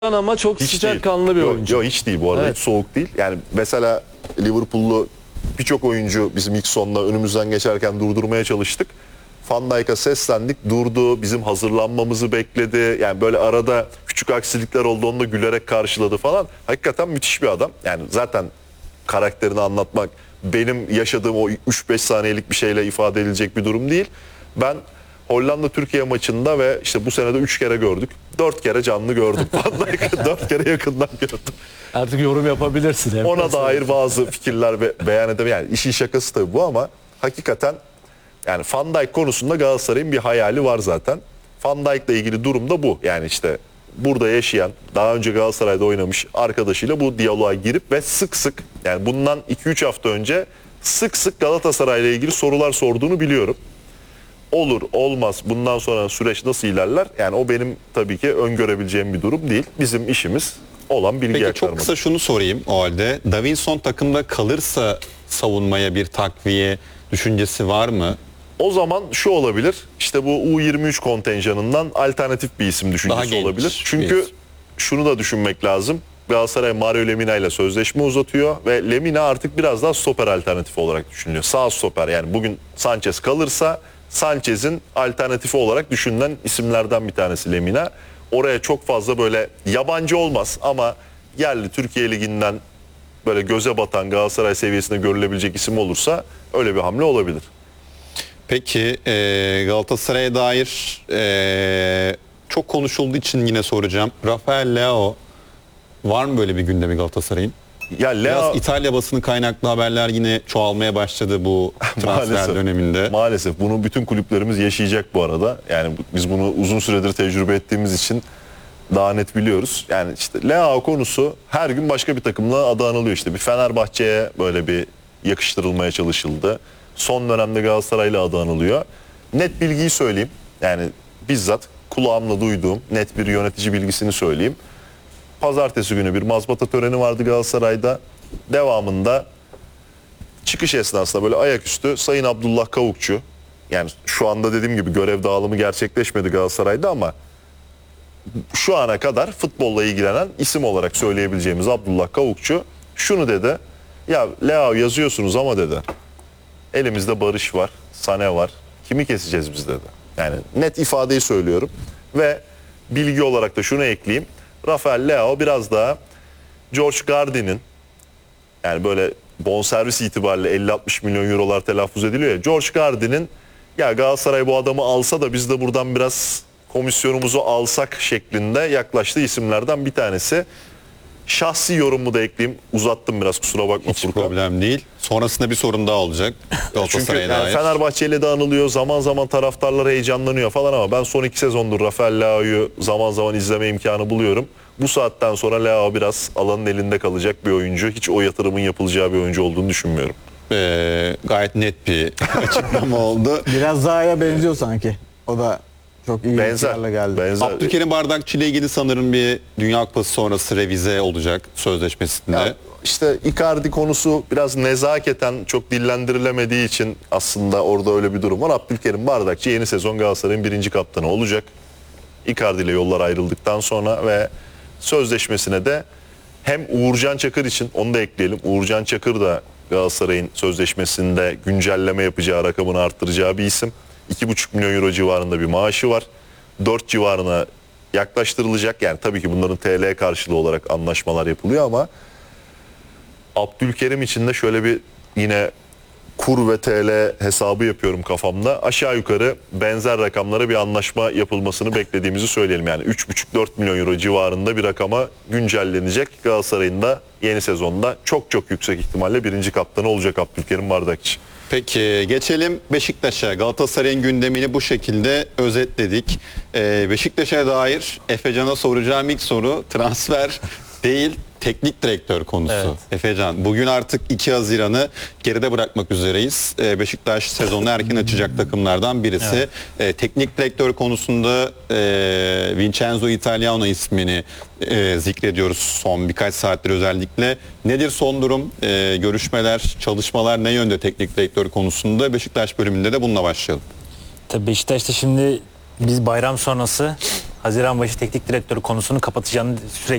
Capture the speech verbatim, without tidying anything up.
ama çok Hiç sıcakkanlı bir Yo, oyuncu. Yok hiç değil bu arada. Evet. Hiç soğuk değil. Yani mesela Liverpool'lu birçok oyuncu bizim ilk sonla önümüzden geçerken durdurmaya çalıştık. Van Dijk'a seslendik, durdu, bizim hazırlanmamızı bekledi. Yani böyle arada küçük aksilikler oldu, onu da gülerek karşıladı falan. Hakikaten müthiş bir adam. Yani zaten karakterini anlatmak benim yaşadığım o üç beş saniyelik bir şeyle ifade edilecek bir durum değil. Ben Hollanda-Türkiye maçında ve işte bu senede üç kere gördük. dört kere canlı gördüm. Van Dijk'ı dört kere yakından gördüm. Artık yorum yapabilirsin. Hem Ona dair bazı fikirler be beyan edemem. Yani işin şakası tabii bu ama hakikaten yani Van Dijk konusunda Galatasaray'ın bir hayali var zaten. Van Dijk'la ilgili durum da bu. Yani işte burada yaşayan, daha önce Galatasaray'da oynamış arkadaşıyla bu diyaloğa girip ve sık sık, yani bundan iki üç hafta önce sık sık Galatasaray'la ilgili sorular sorduğunu biliyorum. Olur, olmaz, bundan sonra süreç nasıl ilerler? Yani o benim tabii ki öngörebileceğim bir durum değil. Bizim işimiz olan bilgi Peki aktarmak. çok kısa şunu sorayım o halde. Davinson takımda kalırsa savunmaya bir takviye düşüncesi var mı? O zaman şu olabilir. İşte bu U yirmi üç kontenjanından alternatif bir isim düşüncesi genç olabilir. bir Çünkü isim. şunu da düşünmek lazım. Galatasaray Mario Lemina ile sözleşme uzatıyor ve Lemina artık biraz daha stoper alternatifi olarak düşünülüyor. Sağ stoper, yani bugün Sanchez kalırsa Sanchez'in alternatifi olarak düşünülen isimlerden bir tanesi Lemina. Oraya çok fazla böyle yabancı olmaz ama yerli Türkiye Ligi'nden böyle göze batan, Galatasaray seviyesinde görülebilecek isim olursa öyle bir hamle olabilir. Peki e, Galatasaray'a dair e, çok konuşulduğu için yine soracağım. Rafael Leao var mı böyle bir gündemi Galatasaray'ın? Ya Leo Biraz İtalya basını kaynaklı haberler yine çoğalmaya başladı bu transfer Maalesef. döneminde. Maalesef bunu bütün kulüplerimiz yaşayacak bu arada. Yani biz bunu uzun süredir tecrübe ettiğimiz için daha net biliyoruz. Yani işte Leao konusu her gün başka bir takımla adı anılıyor. İşte bir Fenerbahçe'ye böyle bir yakıştırılmaya çalışıldı. Son dönemde Galatasaray'la adı anılıyor. Net bilgiyi söyleyeyim. Yani bizzat kulağımla duyduğum net bir yönetici bilgisini söyleyeyim. Pazartesi günü bir mazbata töreni vardı Galatasaray'da. Devamında çıkış esnasında böyle ayaküstü Sayın Abdullah Kavukçu, yani şu anda dediğim gibi görev dağılımı gerçekleşmedi Galatasaray'da ama şu ana kadar futbolla ilgilenen isim olarak söyleyebileceğimiz Abdullah Kavukçu şunu dedi: ya Leao yazıyorsunuz ama dedi, elimizde Barış var, Sane var, kimi keseceğiz biz dedi. Yani net ifadeyi söylüyorum ve bilgi olarak da şunu ekleyeyim: Rafael Leao biraz daha George Gardy'nin, yani böyle bonservis itibariyle elli altmış milyon eurolar telaffuz ediliyor ya, George Gardy'nin ya Galatasaray bu adamı alsa da biz de buradan biraz komisyonumuzu alsak şeklinde yaklaştığı isimlerden bir tanesi. Şahsi yorumumu da ekleyeyim. Uzattım biraz, kusura bakma Hiç Furkan. problem değil. Sonrasında bir sorun daha olacak Çünkü Galatasaray'a yani dair. Fenerbahçe ile de anılıyor. Zaman zaman taraftarlar heyecanlanıyor falan ama ben son iki sezondur Rafael Leao'yu zaman zaman izleme imkanı buluyorum. Bu saatten sonra Leao biraz alanın elinde kalacak bir oyuncu. Hiç o yatırımın yapılacağı bir oyuncu olduğunu düşünmüyorum. Ee, gayet net bir açıklama oldu. Biraz Zaha'ya benziyor sanki. O da çok iyi Benzer. işlerle geldi. Benzer. Abdülkerim Bardakçı ile ilgili sanırım bir Dünya Kupası sonrası revize olacak sözleşmesinde. Ya işte Icardi konusu biraz nezaketen çok dillendirilemediği için aslında orada öyle bir durum var. Abdülkerim Bardakçı yeni sezon Galatasaray'ın birinci kaptanı olacak. Icardi ile yollar ayrıldıktan sonra ve sözleşmesine de hem Uğurcan Çakır için, onu da ekleyelim, Uğurcan Çakır da Galatasaray'ın sözleşmesinde güncelleme yapacağı, rakamını arttıracağı bir isim. iki buçuk milyon euro civarında bir maaşı var. dört civarına yaklaştırılacak. Yani tabii ki bunların T L karşılığı olarak anlaşmalar yapılıyor ama Abdülkerim için de şöyle bir yine kur ve T L hesabı yapıyorum kafamda. Aşağı yukarı benzer rakamlara bir anlaşma yapılmasını beklediğimizi söyleyelim. Yani üç buçuk dört milyon euro civarında bir rakama güncellenecek. Galatasaray'ın da yeni sezonda çok çok yüksek ihtimalle birinci kaptanı olacak Abdülkerim Bardakçı. Peki geçelim Beşiktaş'a. Galatasaray'ın gündemini bu şekilde özetledik. Ee, Beşiktaş'a dair Efecan'a soracağım ilk soru transfer değil, teknik direktör konusu. Evet. Efecan, bugün artık iki Haziran'ı geride bırakmak üzereyiz. Ee, Beşiktaş sezonu erken açacak takımlardan birisi. Evet. Ee, teknik direktör konusunda e, Vincenzo Italiano ismini e, zikrediyoruz son birkaç saattir özellikle. Nedir son durum? E, görüşmeler, çalışmalar ne yönde teknik direktör konusunda? Beşiktaş bölümünde de bununla başlayalım. Tabii Beşiktaş'ta şimdi biz bayram sonrası Haziran başı teknik direktörü konusunu kapatacağını sürekli